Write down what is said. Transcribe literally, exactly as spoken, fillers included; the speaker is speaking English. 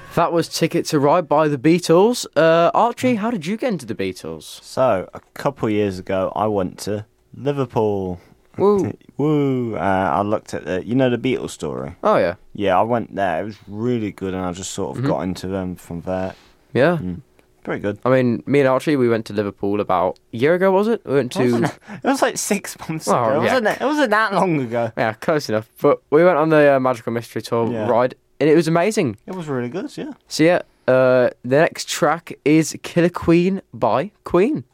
That was Ticket to Ride by the Beatles. Uh, Archie, how did you get into the Beatles? So, a couple of years ago, I went to Liverpool. Woo. Woo. Uh, I looked at the, you know, the Beatles story? Oh, yeah. Yeah, I went there. It was really good, and I just sort of Mhm. got into them from there. Yeah. Mm. Very good. I mean, me and Archie, we went to Liverpool about a year ago, was it? We went to... Wasn't it? It was like six months Oh, ago, yeah. wasn't it? It wasn't that long ago. Yeah, close enough. But we went on the uh, Magical Mystery Tour Yeah. ride, and it was amazing. It was really good, yeah. So, yeah, uh, the next track is Killer Queen by Queen.